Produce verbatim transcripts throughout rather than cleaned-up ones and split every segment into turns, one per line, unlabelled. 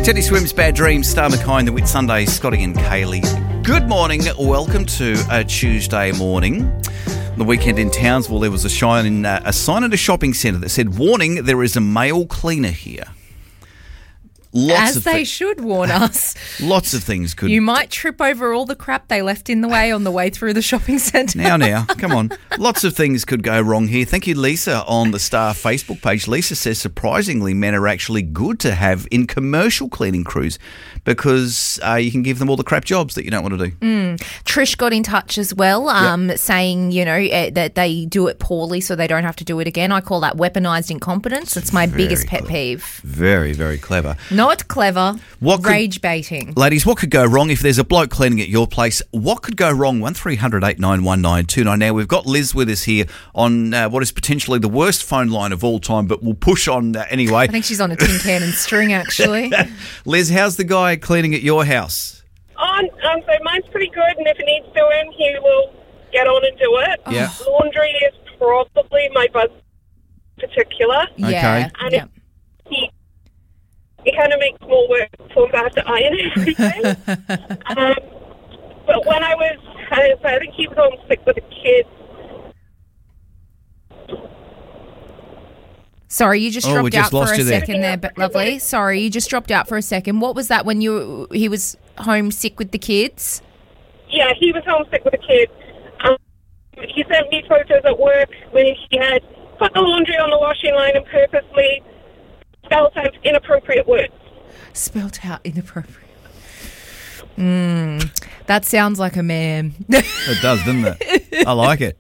Teddy Swims, Bad Dreams, Star McKay, The Whit Sunday, Scotty and Kaylee. Good morning. Welcome to a Tuesday morning. The weekend in Townsville, there was a, shine, uh, a sign at a shopping centre that said, "Warning, there is a male cleaner here." Lots
As
of
they
thi-
should warn us.
Lots of things could...
You might trip over all the crap they left in the way on the way through the shopping centre.
Now, now, come on. Lots of things could go wrong here. Thank you, Lisa, on the Star Facebook page. Lisa says, surprisingly, men are actually good to have in commercial cleaning crews because uh, you can give them all the crap jobs that you don't want to do.
Mm. Trish got in touch as well, um,
yep.
saying, you know, uh, that they do it poorly so they don't have to do it again. I call that weaponised incompetence. It's my
Very
biggest pet
clever.
peeve.
Very, very clever.
Not clever.
What could-
Rage baiting.
Ladies, what could go wrong if there's a bloke cleaning at your place? What could go wrong? one three hundred eight nine one nine two nine. Now, we've got Liz with us here on uh, what is potentially the worst phone line of all time, but we'll push on uh, anyway.
I think she's on a tin can and string, actually.
Liz, how's the guy cleaning at your house?
Oh, um, so mine's pretty good, and if it needs doing, he will get on and do it.
Yeah.
Laundry is probably my buzz particular.
Yeah.
Okay.
And
yeah.
it, he, it kind of makes more work for him to have to iron everything. um, but when I was, I, I think he was homesick with the kids.
Sorry, you just
Oh, we
dropped
just
out for
lost
a
you there.
second there, but lovely. Sorry, you just dropped out for a second. What was that when you he was homesick with the kids?
Yeah, he was homesick with the kids. Um, he sent me photos at work when he had put the laundry on the washing line and purposely spelled out inappropriate words.
Spelt out inappropriate. Mm, that sounds like a man.
It does, doesn't it? I like it.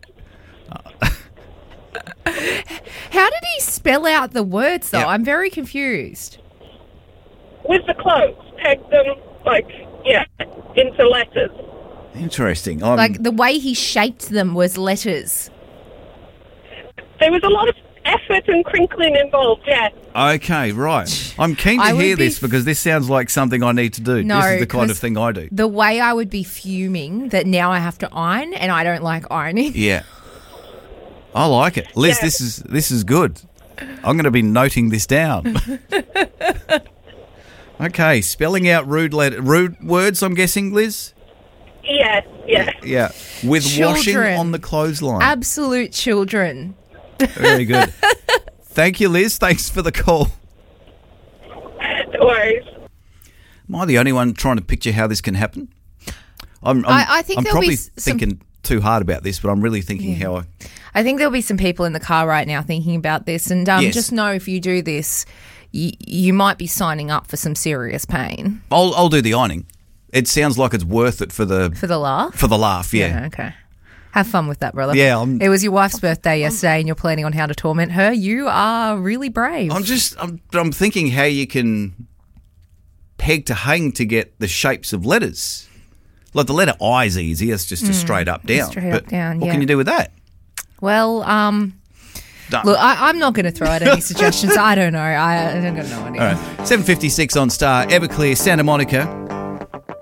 How did he spell out the words, though?
Yep.
I'm very confused.
With the clothes, pegged them, like, yeah, into letters.
Interesting. I'm,
Like, the way he shaped them was letters.
There was a lot of effort and crinkling involved, yeah.
Okay, right. I'm keen to
I would
hear
be
this because this sounds like something I need to do.
No,
this is the kind of
'cause
thing I do.
The way I would be fuming that now I have to iron, and I don't like ironing.
Yeah. I like it. Liz,
Yeah.
this is this is good. I'm going to be noting this down. Okay, spelling out rude letter, rude words, I'm guessing, Liz?
Yeah, yeah.
Yeah. With washing
Children.
on the clothesline.
Absolute children.
Very good. Thank you, Liz. Thanks for the call.
No worries.
Am I the only one trying to picture how this can happen? I'm, I'm,
I- I think
I'm
there'll
probably
be s- some-
thinking too hard about this, but I'm really thinking
Yeah.
how I...
I think there'll be some people in the car right now thinking about this, and um,
Yes.
just know if you do this, y- you might be signing up for some serious pain.
I'll, I'll do the ironing. It sounds like it's worth it for the
For the laugh?
for the laugh, yeah.
Okay. Have fun with that, brother.
Yeah, I'm-
it was your wife's birthday yesterday and you're planning on how to torment her. You are really brave.
I'm just I'm, I'm thinking how you can peg to hang to get the shapes of letters. Like the letter I is easy, it's just a straight up down.
Mm, straight
but
up down,
what
yeah.
can you do with that?
well, um,
Done.
look, I, I'm not going to throw out any suggestions. I don't know. I, I don't know any.
All right, seven fifty-six on Star, Everclear, Santa Monica.